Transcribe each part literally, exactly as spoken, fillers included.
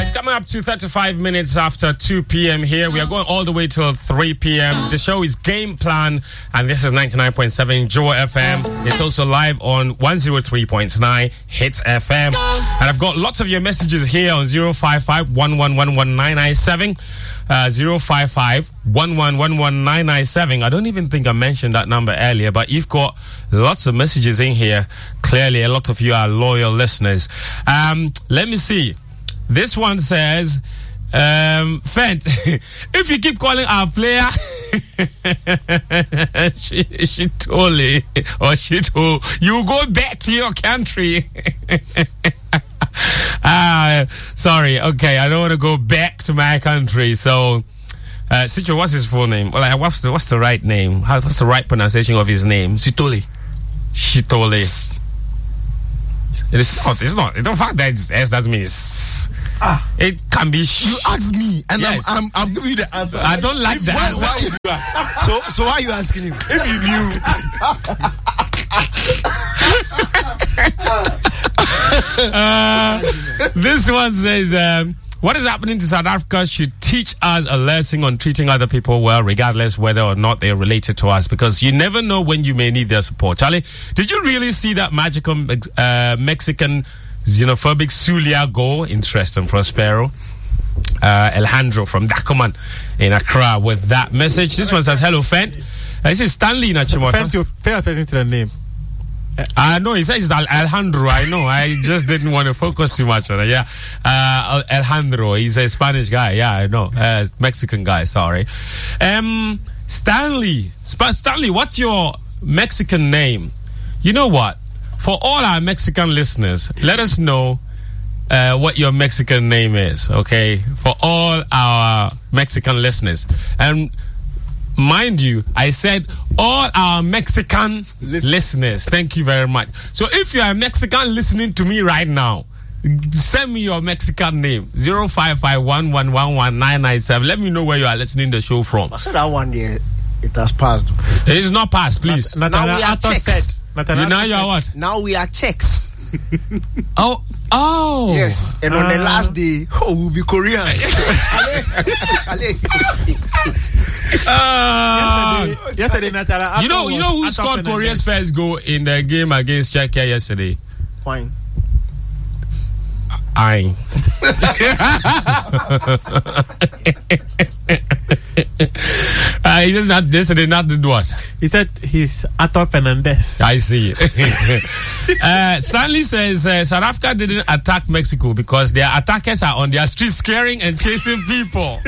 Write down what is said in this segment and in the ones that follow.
it's coming up to thirty-five minutes after two p.m. here. We are going all the way till three p.m. The show is Game Plan, and this is ninety-nine point seven Joy F M. It's also live on one oh three point nine Hits F M. And I've got lots of your messages here on zero five five, one one one one, nine nine seven. Uh, zero five five, one one one one, nine nine seven. I don't even think I mentioned that number earlier, but you've got lots of messages in here. Clearly, a lot of you are loyal listeners. Um, let me see. This one says, um, Fent, if you keep calling our player, she, she told it, or she told, you go back to your country. Ah, uh, sorry. Okay, I don't want to go back to my country. So, uh, Sitcho, what's his full name? Well, like, what's the what's the right name? How, what's the right pronunciation of his name? Sitole. Shitole. It is not. It's not. The fact that it's S doesn't mean it's. Ah. It can be. Sh- you asked me, and yes. I'm, I'm I'm giving you the answer. I don't like that. Why, why you ask? So so why are you asking him? If you knew. uh, this one says, um, what is happening to South Africa should teach us a lesson on treating other people well, regardless whether or not they're related to us, because you never know when you may need their support. Charlie, did you really see that magical uh, Mexican xenophobic Zulia goal? Interesting, Prospero. Uh, Alejandro from Dacoman in Accra with that message. This one says, hello, Fent. Uh, this is Stanley in Achimota. Fent, you're fair attention to the name. I uh, know he says Al- Alejandro. I know. I just didn't want to focus too much on it. Yeah, uh, Alejandro. He's a Spanish guy. Yeah, I know. Uh, Mexican guy. Sorry. Um, Stanley. Sp- Stanley. What's your Mexican name? You know what? For all our Mexican listeners, let us know uh, what your Mexican name is. Okay, for all our Mexican listeners. And mind you, I said all our Mexican listeners. listeners. Thank you very much. So if you are a Mexican listening to me right now, send me your Mexican name. zero five five, one one one one, nine nine seven. Let me know where you are listening to the show from. I said that one day, it has passed. It is not passed, please. Nat- now we are Czechs. You now you are what? Now we are Czechs. Oh, oh. Yes. And on uh, the last day, oh, we'll be Koreans. uh, yesterday, yesterday Natala, you know, you know who scored Korea's first goal in the game against Czechia yesterday? Fine. I. uh, he just not yesterday. Not did what? He said he's Ator Fernandez. I see. uh, Stanley says uh, South Africa didn't attack Mexico because their attackers are on their streets scaring and chasing people.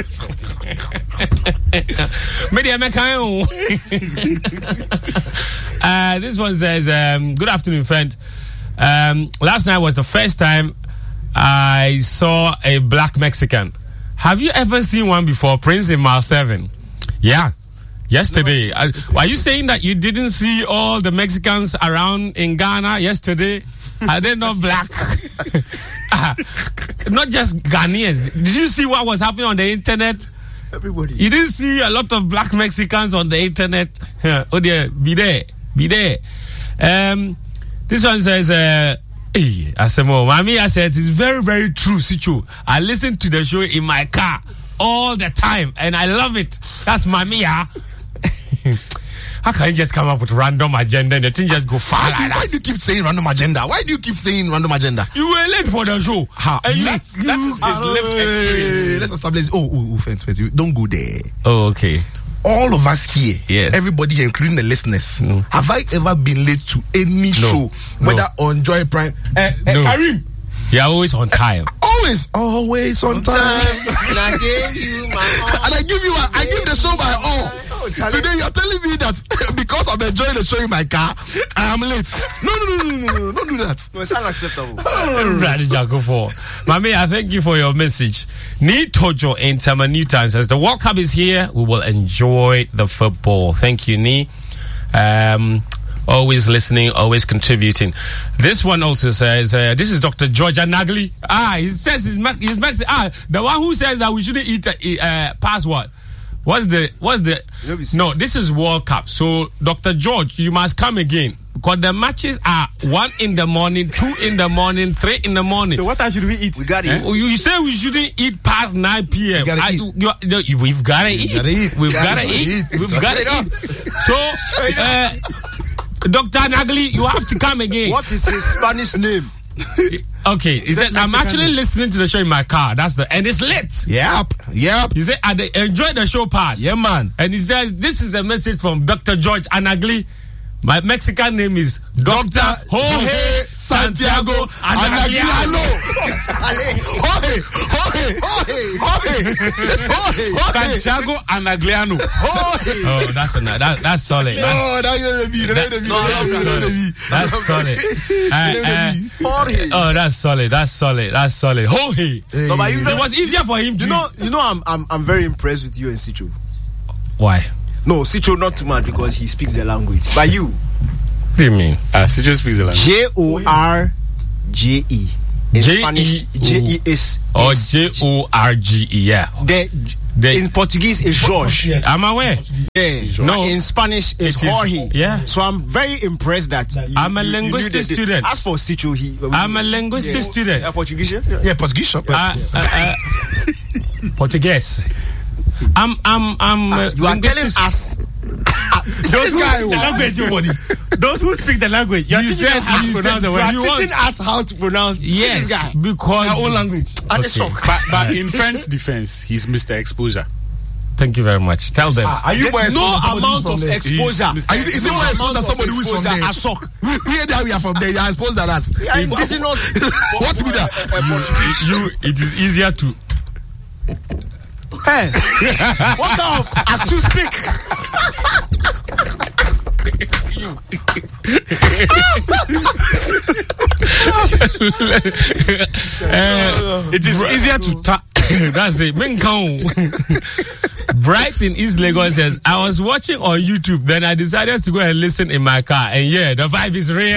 uh, this one says, um, "Good afternoon, friend. Um, last night was the first time I saw a black Mexican. Have you ever seen one before, Prince in Mile seven? Yeah, yesterday. No, uh, are you saying that you didn't see all the Mexicans around in Ghana yesterday? Are they not black? uh, not just Ghanaians. Did you see what was happening on the internet? Everybody. You didn't see a lot of black Mexicans on the internet? Oh dear, be there, be there. Um, this one says, uh, hey, Asemo, Mami, I said it's very, very true, Sichu. I listen to the show in my car all the time, and I love it. That's Mami, yeah. How can you just come up with random agenda and the thing just go far why like do, that? Why do you keep saying random agenda? Why do you keep saying random agenda? You were late for the show. How? And you, that's you, that's his uh, left experience. Let's establish. Oh, oh, oh, fence, fence. Don't go there. Oh, okay. All of us here, yes. Everybody here, including the listeners, mm. have I ever been late to any no. show, whether no. on Joy Prime? Uh, uh, no. Karim, you're always on time. Always, always on, on time. time. And I gave you my all. And I give you, a, I give the show my all. Oh, today you're telling me that because I'm enjoying the show in my car, I am late. No, no, no, no, no, no, don't do that. No, it's unacceptable. Mami, I thank you for your message. Need Tojo in Tamanutan says the World Cup is here. We will enjoy the football. Thank you, Ni. Um, always listening, always contributing. This one also says, uh, this is Doctor Georgia Nagli. Ah, he says he's, he's Mexican. Ah, the one who says that we shouldn't eat uh, uh, past what? What's the, what's the, no, this is World Cup. So, Doctor George, you must come again. because the matches are one in the morning, two in the morning, three in the morning. So what time should we eat? We got it. Oh, you, you say we shouldn't eat past nine p.m. We gotta I, eat. You, you, we've gotta eat. gotta eat. We've Gotta gotta eat. eat. We've gotta eat. So, uh, Doctor Nagli, you have to come again. What is his Spanish name? Okay, he said, I'm actually listening to the show in my car. That's the and it's lit. Yep. Yep. He said, I de- enjoy the show pass. Yeah, man. And he says, this is a message from Doctor George Anagli. My Mexican name is Doctor Jorge Santiago Anagliano. Jorge, Jorge, Jorge, Jorge, Jorge. Santiago Anagliano. Oh, that's a, that, that's solid. That's, No, that's not the beat. That's not the beat. That's not the beat. that's solid. Uh, uh, Jorge. oh, that's solid. That's solid. That's solid. Jorge. No, but you know, It was easier for him to. you know, you know, I'm, I'm, I'm very impressed with you and Sicho. Why? No, Sicho not too much because he speaks the language. But you, What do you mean? Ah, Sicho speaks the language. J O R J E. In J E Spanish, O. J E is. Or is- J O R G E, yeah. The, The- in Portuguese is Jorge. I'm aware. Yeah. No. In Spanish is It is- Jorge. yeah. So I'm very impressed that you, I'm a you- you knew linguistic the- the- student. As for Sicho, he. I'm a linguistic Yeah. student. Yeah, Portuguese. Yeah. Yeah, Portuguese shop. Uh, uh, uh, Portuguese. I'm, I'm, I'm. Uh, You are telling linguistic- us. Those guy who, who- the language, you, those who speak the language, you're You teaching said- them how to you pronounce said- the You word. are You want- teaching us how to pronounce. Yes, this guy. because Our own language. And Okay. the shock. But, but in Friend's defense, he's Mister Exposure. Thank you very much. Tell them. Are you more No exposed than somebody amount who's of from there? exposure. He's Mister Are you, is it No more exposed amount than of somebody who's from exposure there? are shock. We, we that we are from there. You are exposed than us. We are indigenous. What be that? you, it is easier to. Hey, what kind of acoustic? It is easier to tap. That's it. Minkang. Bright in East Lagos says, I was watching on YouTube, then I decided to go and listen in my car. And yeah, the vibe is real.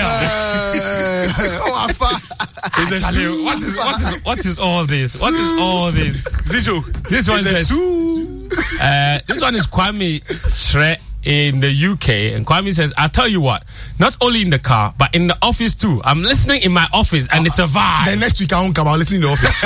Oh, Afa. Actually, what is what is what is all this? What is all this? Zijo. This one It's a says, Sue. uh, this one is Kwame Shre in the U K, and Kwame says, I'll tell you what, not only in the car, but in the office too. I'm listening in my office, and it's a vibe. Then next week I won't come. I'll listen in the office.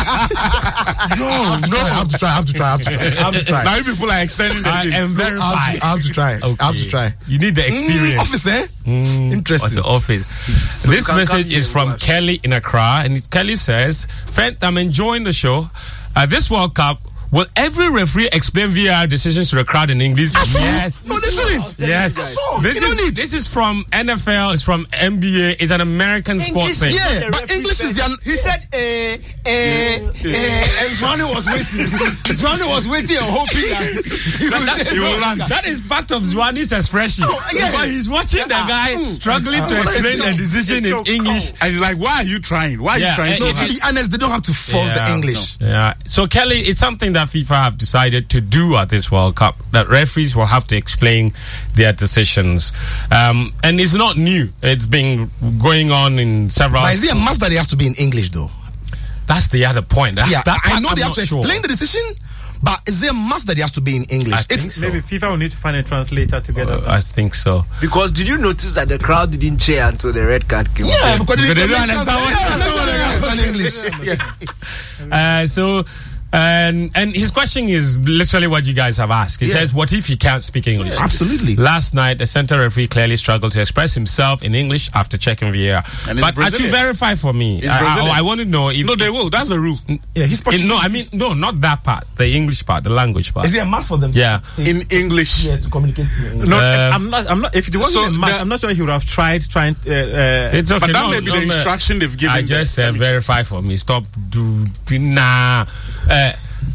no, no. I have to try. I have to try. I have to try. I have to try. Now you people are extending the I thing. am I have verified. to, I have to try. I have to try. You need the experience. Mm, office, eh? Mm, Interesting. What's the office? This can message come is here from and watch. Kelly in Accra, and Kelly says, "Fent, I'm enjoying the show. Uh, this World Cup, will every referee explain V A R decisions to the crowd in English?" Yes. No, they shouldn't. Yes. all. This You don't is need- this is from N F L. It's from N B A. It's an American sports thing. yeah. The but referee English is said- their- He said, eh, eh, eh, and Zwane was waiting. Zwane was waiting and hoping that he will That, say, no, "No, that is part of Zwani's expression. yeah. But he's watching the guy struggling to what explain is the decision in English. And he's like, why are you trying? Why are Yeah, you trying eh, so No, it- hard? to be honest, they don't have to force the Yeah, English. Yeah. So Kelly, it's something that FIFA have decided to do at this World Cup. That referees will have to explain their decisions, um, and it's not new. It's been going on in several. But is it a must that it has to be in English, though? That's the other point. That, Yeah, that I part know I'm they have not to sure. explain the decision, but is there a must that it has to be in English? I think It's so. Maybe FIFA will need to find a translator together. Uh, I think so. Because did you notice that the crowd didn't cheer until the red card came? yeah, because Because they don't make understand sense. what- Yeah, that's what they understand English. Uh, so. And and his question is literally what you guys have asked. He Yeah. says, "What if he can't speak English?" Absolutely. Last night, the center referee clearly struggled to express himself in English after checking V A R. And it's But actually, Brazilian. verify for me. It's I, I, Brazilian. I want to know if No, they will. That's a rule. Yeah, he's In, Portuguese. no, I mean no, not that part. The English part, the language part. Is it a must for them? Yeah. To say, In English. yeah, to communicate in English. No, Uh, I'm not. I'm not. If it wasn't so a match, the- I'm not sure he would have tried trying. Uh, uh, It's okay. But that no, may be no, the no. instruction they've given. I just the- said verify for me. Stop. Do, do nah. Uh,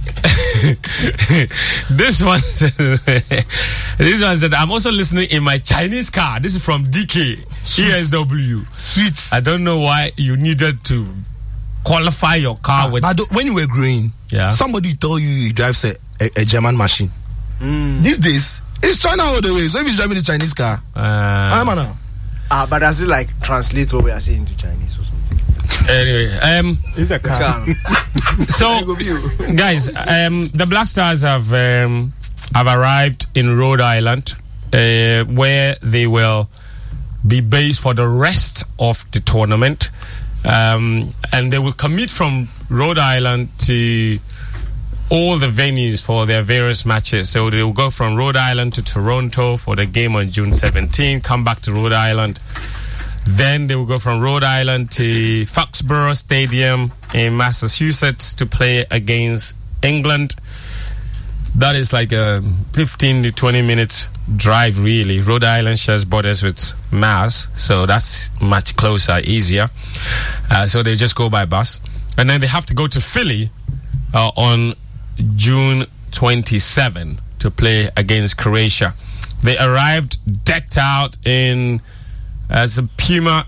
this one says, this one said, I'm also listening in my Chinese car. This is from D K E S W. Sweet. I don't know why you needed to qualify your car with. But do- when you were growing, Yeah. somebody told you he drives a, a, a German machine. These days, it's China all the way. So if he's driving a Chinese car, Uh, I'm an Ah, but does it like translate what we are saying to Chinese or something? anyway, um, it's a car. Calm. so. Go view. Guys, um, the Black Stars have um, have arrived in Rhode Island, uh, where they will be based for the rest of the tournament. Um, and they will commute from Rhode Island to all the venues for their various matches. So they will go from Rhode Island to Toronto for the game on June seventeenth, come back to Rhode Island. Then they will go from Rhode Island to Foxborough Stadium in Massachusetts to play against England. That is like a fifteen to twenty minutes drive, really. Rhode Island shares borders with Mass, so that's much closer, easier. Uh, so they just go by bus. And then they have to go to Philly uh, on June twenty-seventh to play against Croatia. They arrived decked out in as a Puma,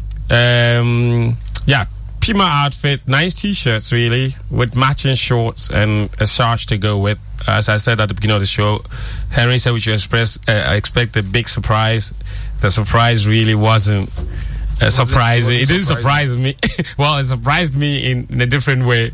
um, yeah, Puma outfit, nice t-shirts really, with matching shorts and a sash to go with. As I said at the beginning of the show, Henry said we should express, uh, expect a big surprise. The surprise really wasn't uh, surprising. It, it didn't surprise me. Well, it surprised me in, in a different way.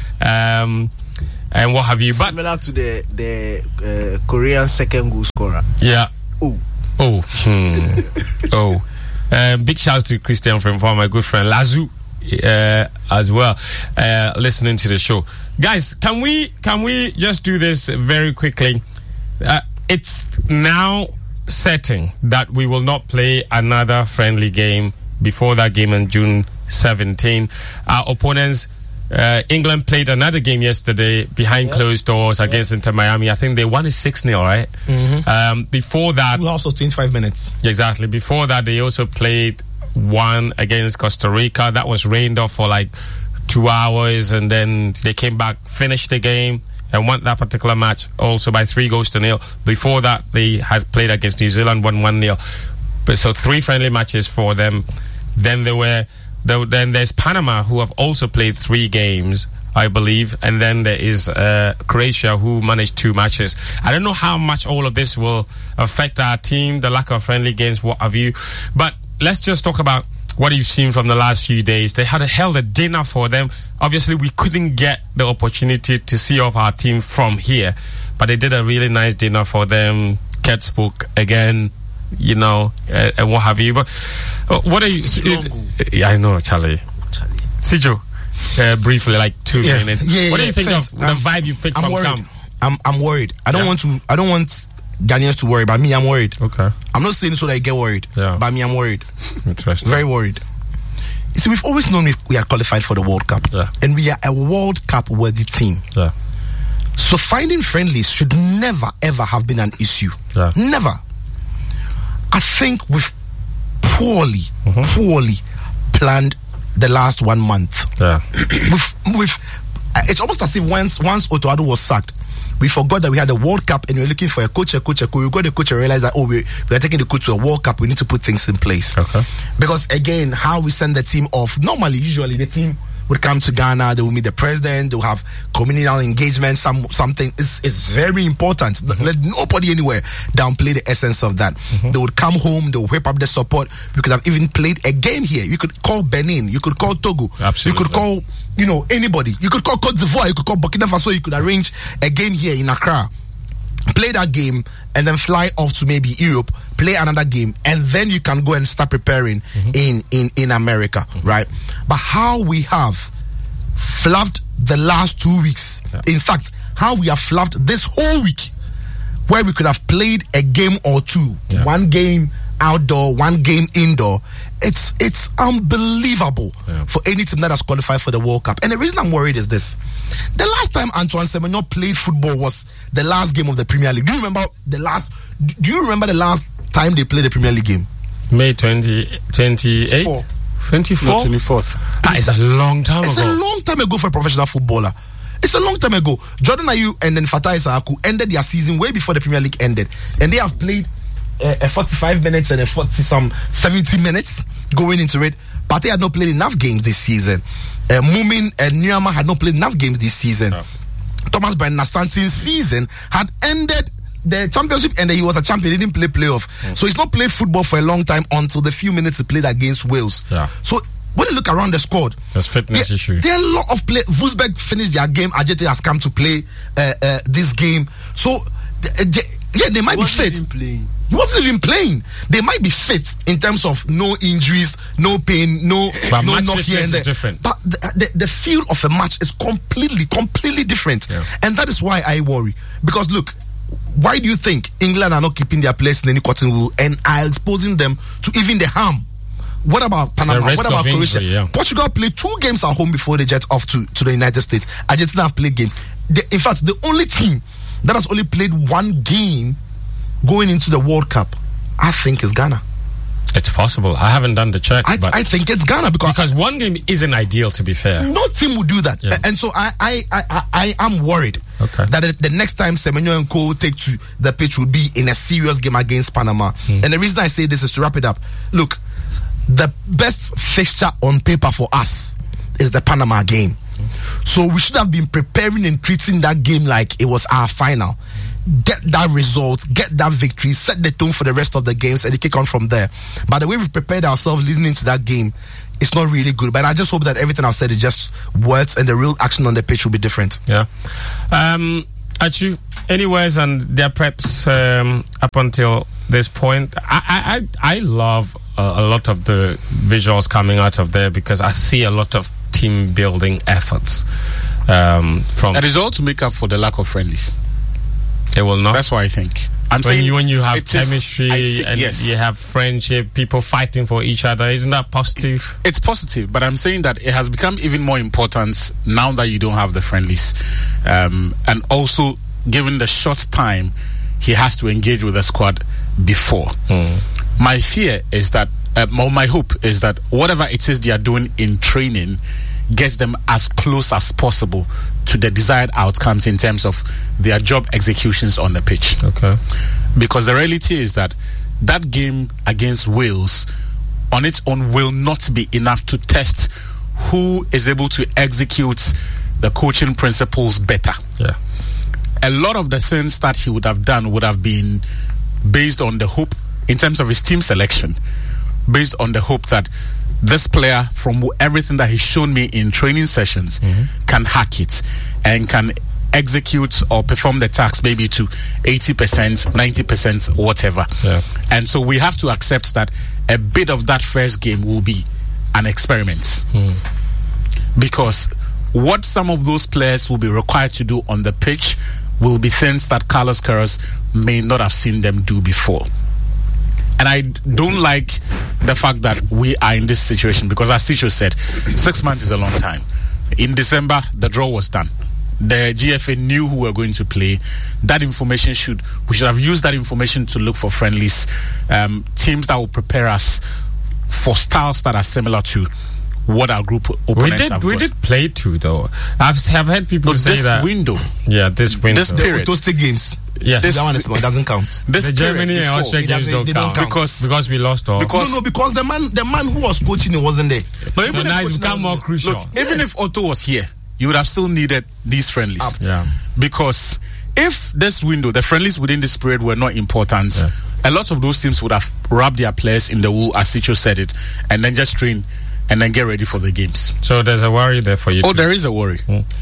Um, and what have you? But similar to the the uh, Korean second goal scorer. Yeah. Oh. Oh. Hmm. oh. Um, big shouts to Christian from my good friend Lazu uh, as well, uh, listening to the show. Guys, can we can we just do this very quickly? Uh, it's now setting that we will not play another friendly game before that game on June seventeenth. Our opponents, uh, England played another game yesterday behind yep. closed doors yep. against Inter Miami. I think they won it six nil, right? Mm-hmm. Um, before that... Two halves of twenty-five minutes. Exactly. Before that, they also played one against Costa Rica. That was rained off for like two hours, and then they came back, finished the game, and won that particular match also by three goals to nil. Before that, they had played against New Zealand, won one nil. But so three friendly matches for them. Then there were, then there's Panama, who have also played three games, I believe, and then there is uh, Croatia, who managed two matches. I don't know how much all of this will affect our team, the lack of friendly games, what have you. But let's just talk about what you've seen from the last few days. They had a, held a dinner for them. Obviously, we couldn't get the opportunity to see off our team from here, but they did a really nice dinner for them. Ket spoke again, you know, uh, and what have you. But uh, what are you? Is, yeah, I know, Charlie. Charlie. Sijo, uh, briefly, like two yeah. minutes. Yeah, yeah, what do you yeah, think thanks. of the I'm, vibe you picked I'm from worried. camp? I'm I'm worried. I don't yeah. want to. I don't want Ghanaians to worry, but me, I'm worried. Okay. I'm not saying so that I get worried, yeah. but me, I'm worried. Interesting. Very worried. You see, we've always known we, we are qualified for the World Cup, yeah. and we are a World Cup worthy team. Yeah. So finding friendlies should never ever have been an issue. Yeah. Never. I think we've poorly, mm-hmm. poorly planned the last one month. Yeah. we've, we've, it's almost as if once once Otto Addo was sacked, we forgot that we had a World Cup and we were looking for a coach, a coach, a coach. We got the coach and realized that, oh, we, we are taking the coach to a World Cup. We need to put things in place. Okay. Because, again, how we send the team off, normally, usually, the team would come to Ghana, they will meet the president, they will have communal engagement, some something. It's, it's very important. Mm-hmm. Let nobody anywhere downplay the essence of that. Mm-hmm. They would come home, they would whip up the support. We could have even played a game here. You could call Benin, you could call Togo, Absolutely. you could call, you know, anybody. You could call Cote d'Ivoire, you could call Burkina Faso, you could arrange a game here in Accra, play that game, and then fly off to maybe Europe, play another game, and then you can go and start preparing mm-hmm. in, in, in America, mm-hmm. right? But how we have flubbed the last two weeks, yeah. in fact, how we have flubbed this whole week, where we could have played a game or two, yeah. one game outdoor, one game indoor. It's it's unbelievable yeah. for any team that has qualified for the World Cup. And the reason I'm worried is this. The last time Antoine Semenyo played football was the last game of the Premier League. Do you remember the last do you remember the last time they played the Premier League game? May twentieth, twenty-eighth? twenty-four? No, twenty-fourth. That is a long time it's ago. It's a long time ago for a professional footballer. It's a long time ago. Jordan Ayew and then Fatai Saaku ended their season way before the Premier League ended. And they have played uh, a forty-five minutes and a forty some seventy minutes going into it. But they had not played enough games this season. Uh, Mumin and Nyama had not played enough games this season. No. Thomas Brennan Santin's season had ended the championship and he was a champion. He didn't play playoff. Mm. So he's not played football for a long time until the few minutes he played against Wales. Yeah. So when you look around the squad, there's fitness there, issues. There are a lot of play. Wolfsburg finished their game. Ajete has come to play uh, uh, this game. So the, the, Yeah, they might He be wasn't fit. even playing. He wasn't even playing. They might be fit in terms of no injuries, no pain, no But no match knock here fitness and is there. different. But the, the the feel of a match is completely, completely different, Yeah. and that is why I worry. Because look, why do you think England are not keeping their place in any cotton wool and are exposing them to even the harm? What about Panama? risk What about of Croatia? injury, yeah. Portugal played two games at home before they jet off to, to the United States. Argentina have played games. The, in fact, the only team that has only played one game going into the World Cup, I think, is Ghana. It's possible. I haven't done the check, I, but I think it's Ghana because, because one game isn't ideal, to be fair. no team would do that. Yeah. And so I, I, I, I, I am worried Okay. that the, the next time Semenyo and Co take to the pitch will be in a serious game against Panama. Hmm. And the reason I say this is to wrap it up. Look, the best fixture on paper for us is the Panama game. So we should have been preparing and treating that game like it was our final. Get that result, get that victory, set the tone for the rest of the games, and they kick on from there. But the way we've prepared ourselves leading into that game, it's not really good. But I just hope that everything I've said is just words and the real action on the pitch will be different. Yeah. Um, Achu, any words on their preps um, up until this point? I I, I love uh, a lot of the visuals coming out of there because I see a lot of team building efforts um, from. That is all to make up for the lack of friendlies. It will not. That's what I think. I'm when saying you when you have it is- chemistry I think- and yes. you have friendship, people fighting for each other, isn't that positive? It's positive, but I'm saying that it has become even more important now that you don't have the friendlies. Um, and also, given the short time he has to engage with the squad before. My fear is that, uh, or my hope is that whatever it is they are doing in training gets them as close as possible to the desired outcomes in terms of their job executions on the pitch. Okay. Because the reality is that that game against Wales on its own will not be enough to test who is able to execute the coaching principles better. Yeah. A lot of the things that he would have done would have been based on the hope in terms of his team selection, based on the hope that this player, from everything that he's shown me in training sessions, mm-hmm. can hack it and can execute or perform the task maybe to eighty percent, ninety percent, whatever. Yeah. And so we have to accept that a bit of that first game will be an experiment. Mm. Because what some of those players will be required to do on the pitch will be things that Carlos Queiroz may not have seen them do before. And I don't like the fact that we are in this situation because, as Ticho said, six months is a long time. In December, the draw was done. The G F A knew who were going to play. That information should, we should have used that information to look for friendlies, um, teams that will prepare us for styles that are similar to what our group opponents We did have we got. did play two though. I've have heard people But say this that. window, Yeah, this window. this period, Those two games. Yes. this- That one is, it doesn't count. this the period Germany and before- Austria It games doesn't- don't they don't count count. Because- because we lost all. because- No, no, because the man, the man who was coaching it wasn't there. But so even now if it's become more crucial. Look, even if Otto was here, you would have still needed these friendlies. Yeah. Because if this window, the friendlies within this period were not important, Yeah. a lot of those teams would have wrapped their players in the wool, as Sicho said it, and then just train and then get ready for the games. So there's a worry there for you. Oh, too. there is a worry.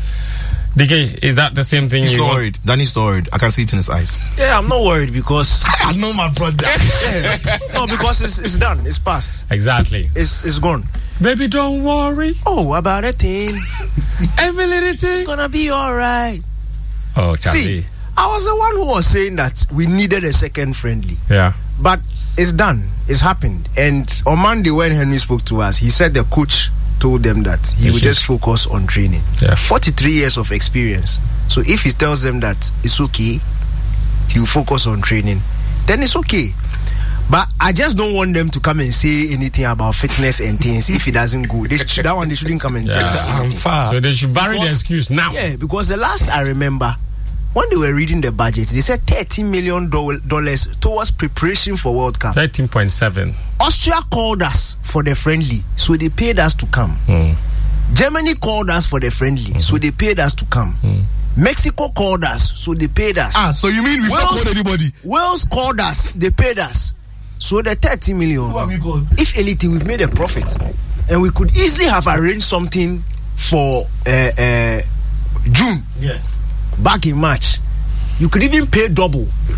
D K, is that the same thing He's you not want? worried. Danny's not worried. I can see it in his eyes. Yeah, I'm not worried because I know my brother. yeah. no, because it's it's done. It's past. Exactly. It's it's gone. Baby, don't worry. Oh, about a thing. Every little It's thing. gonna be all right. Oh, Charlie. See, I was the one who was saying that we needed a second friendly, Yeah. but it's done. It's happened. And on Monday when Henry spoke to us, he said the coach told them that he Yes, would yes. just focus on training. Yeah. forty-three years of experience. So if he tells them that it's okay, he will focus on training, then it's okay. But I just don't want them to come and say anything about fitness and things if it doesn't go. They should, that one they shouldn't come and tell us Yeah. anything. So they should bury the Because- excuse now. Yeah, because the last I remember, when they were reading the budget, they said thirteen million dollars towards preparation for World Cup. thirteen point seven. Austria called us for the friendly, so they paid us to come. Mm. Germany called us for the friendly, Mm-hmm. so they paid us to come. Mm. Mexico called us, so they paid us. Ah, so you mean we've not Wales- called anybody? Wales called us, they paid us. So the thirty million, Who have we called? if anything, we've made a profit. And we could easily have arranged something for uh, uh, June, Yeah. back in March. You could even pay double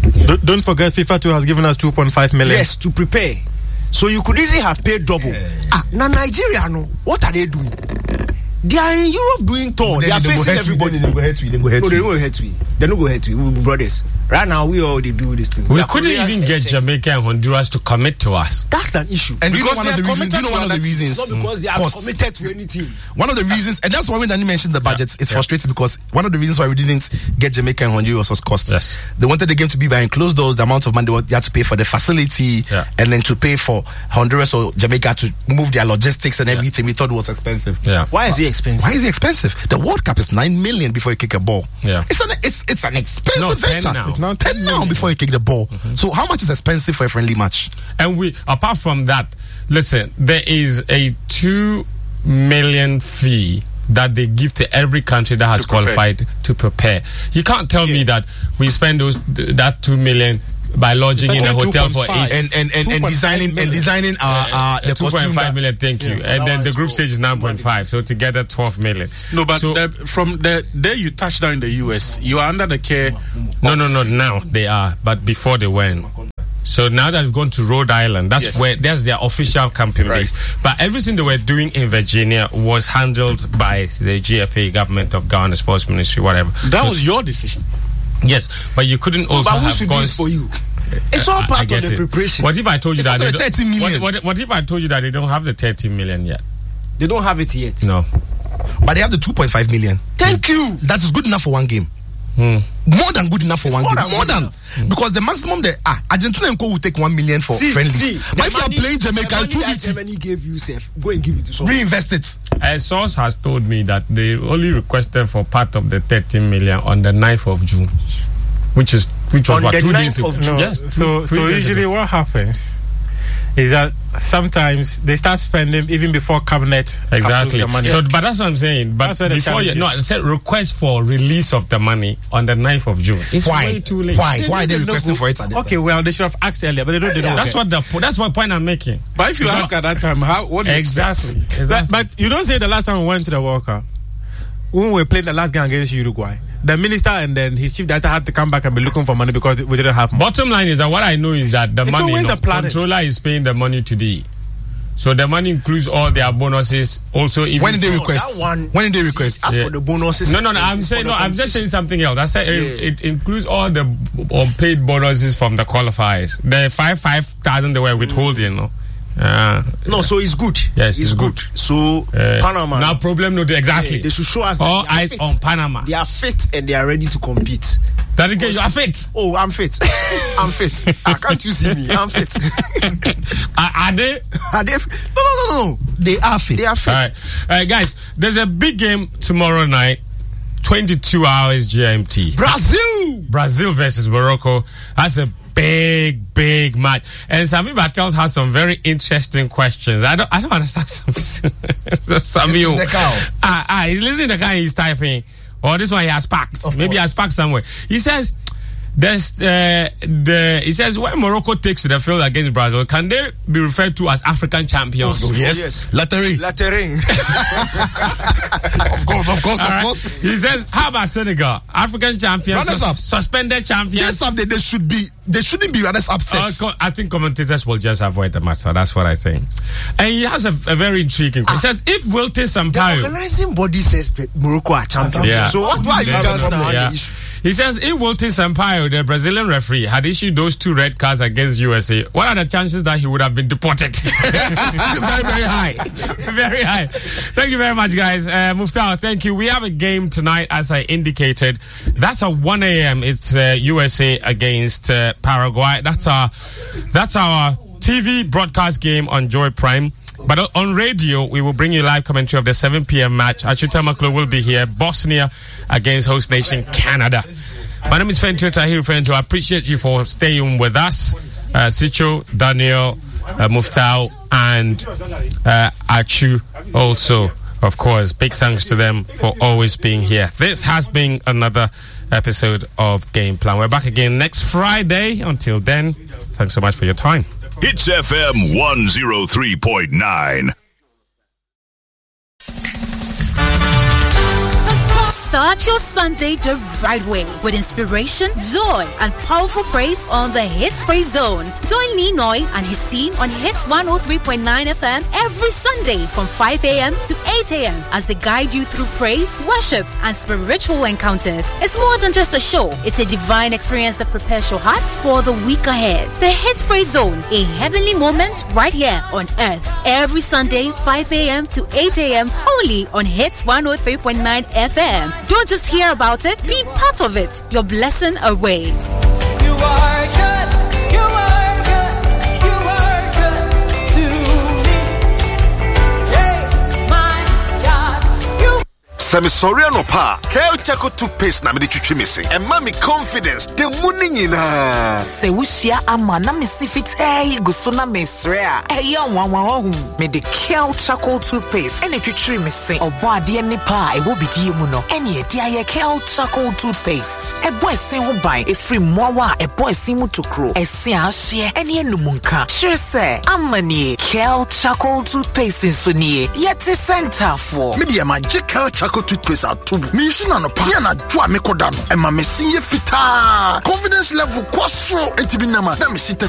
Don't, don't forget, FIFA too has given us two point five million. Yes, to prepare. So you could easily have paid double. Yeah. Ah, now Nigeria, no, what are they doing? They are in Europe doing tour. They, they are they facing everybody. They go ahead to you. They go ahead no, to they you. don't go ahead to you. They don't go ahead to you. We be brothers. Right now, we all they do this thing. We Their couldn't Koreans even and get Czechs. Jamaica and Honduras to commit to us. That's an issue. And you know Because one they of the are reasons. You know committed one of the to reasons. Not because they are Cost. committed to anything. One of the reasons, and that's why when Danny mentioned the budget, it's Yeah. frustrating because one of the reasons why we didn't get Jamaica and Honduras was cost. Yes. They wanted the game to be behind closed doors, the amount of money they want- they had to pay for the facility, Yeah. and then to pay for Honduras or Jamaica to move their logistics and everything. We thought it was expensive. Yeah. Why is it expensive? Why is it expensive? The World Cup is nine million before you kick a ball. Yeah. It's an it's it's an expensive No, ten venture. now. It's now ten ten now million. before you kick the ball. So how much is expensive for a friendly match? And we, apart from that, listen, there is a two million fee that they give to every country that has To prepare. qualified to prepare. You can't tell me that we spend those that two million by lodging It's in a actually hotel for two point five. eight. And and and, and two point five designing and million. designing our uh, the two costume. point five that- million, thank you. And then the group stage is nine point five. So together, twelve million. No, but So- the, from the day you touch down in the U S, you are under the care. No, no, no. Now they are, but before they weren't. So now that we've gone to Rhode Island, that's Yes. where that's their official camping Right. base. But everything they were doing in Virginia was handled by the G F A, Government of Ghana, Sports Ministry, whatever. That So- was your decision. yes, but you couldn't also But who have should do gone. it for you? It's all I- I part get of the it. preparation. What if I told you It's that also they the don't- thirty million. What, what, what if I told you that they don't have the thirty million yet? They don't have it yet. No. But they have the two point five million. Thank you. That is good enough for one game. Hmm. More than good enough for It's one more game. than More good than enough. because the maximum there ah Argentina and Co will take one million for See, friendlies. see, But the if you are money- playing Jamaica, the it's money two that fifty. Germany gave you, Seth, go and give it to someone. Reinvest it. A source has told me that they only requested for part of the thirteen million on the ninth of June, which is which was On what, the two ninth days ago. of June. Yes. So, Three so days usually ago. what happens is that sometimes they start spending even before cabinet approves Exactly. the money. So, but that's what I'm saying. But That's where the before you, challenge no, is. I said request for release of the money on the ninth of June. It's Why? way too late. Why? Why are they They don't requesting go- for it at this Okay, well they should have asked earlier, but they don't. They don't. That's care. what the po- that's what point I'm making. But if you ask at that time, how what do you Exactly. expect? exactly. But, but you don't say the last time we went to the World Cup when we played the last game against Uruguay. The minister and then his chief director had to come back and be looking for money because we didn't have money. Bottom line is that what I know is that the It's money, always you know, a planning. controller is paying the money today. So the money includes all their bonuses. Also, even When did they for- request? that one- When did they request? As Yeah. for the bonuses, No, no, no. I'm it's saying for no. the I'm just saying competition. something else. I said it, Yeah. it includes all the b- unpaid bonuses from the qualifiers. The five five thousand they were withholding. No. Uh, No, so it's good. Yes, it's it's good. good. So uh, Panama, Now problem no exactly. yeah, they should show us that All they are eyes fit. on Panama. They are fit and they are ready to compete. That again, you are fit. Oh, I'm fit. I'm fit. Ah, can't you see me? I'm fit. Are, are they? Are they? No, no, no, no. They are fit. They are fit. All right. All right, guys. There's a big game tomorrow night. twenty-two hours G M T. Brazil. Brazil versus Morocco. That's a big, big match. And Sami Bartels has some very interesting questions. I don't, I don't understand some. Sami, It's the cow. ah, ah, he's listening to the guy he's typing. Or this one he has packed. Of Maybe he course. has packed somewhere. He says. There's uh, the he says when Morocco takes to the field against Brazil, can they be referred to as African champions? Oh, yes. yes. Lottery. Laterin. Of course, of course, All of right. course. He says, how about Senegal? African champions, Runners up. suspended champions. Yes, up, they, they should be. They shouldn't be runners upset. Uh, co- I think commentators will just avoid the matter. That's what I think. And he has a, a very intriguing question. He says, if Wilton The Sampaio... organizing body says Morocco are champions. Yeah. So what? Why are you That's dancing the problem, around yeah. the issue? He says, if Wilton Sampaio, the Brazilian referee, had issued those two red cards against U S A, what are the chances that he would have been deported? Very, very high. Very high. Thank you very much, guys. Uh, Muftar, thank you. We have a game tonight, as I indicated. That's at one a.m. It's uh, U S A against uh, Paraguay. That's our, that's our T V broadcast game on Joy Prime. But on radio, we will bring you live commentary of the seven p.m. match. Achita Maklo will be here. Bosnia against host nation Canada. My name is Fentu Tahir Fentu. I appreciate you for staying with us. Uh, Sicho, Daniel, uh, Muftau, and uh, Achu also, of course. Big thanks to them for always being here. This has been another episode of Game Plan. We're back again next Friday. Until then, thanks so much for your time. Hits F M one oh three point nine. Star Start your Sunday the right way with inspiration, joy, and powerful praise on the Hits Praise Zone. Join Ninoy and his team on Hits one oh three point nine F M every Sunday from five a.m. to eight a.m. as they guide you through praise, worship, and spiritual encounters. It's more than just a show. It's a divine experience that prepares your heart for the week ahead. The Hits Praise Zone, a heavenly moment right here on earth. Every Sunday, five a.m. to eight a.m. only on Hits one oh three point nine F M. Don't just hear about it, be part of it. Your blessing awaits. You are good. You are good. You are good to me. Hey, my God. You. Sami sorry no pa. Kale Chaco toothpaste na me de twitwi me se. And mommy confidence. The money nyina. Se wushia ama na me si fit eh guso na me sre a. Eh ya wan wan hu. Me de Kale Chaco toothpaste. Ene twitwi me se. Obo ade ne pa e wo bidie mu no. Ene e dia ye Kale Chaco toothpaste. E boy se ho ban e free mowa e boy se mu tokro. E se ahye ene enumunka. Sure se amani Kale Chaco toothpaste so nie. Yeti center for. Me de magical Chaco toothpaste atubu. Me use na no pa na dwa me koda no. E ma me sinye fita. Confidence level kwasro entibi na ma. Na me sita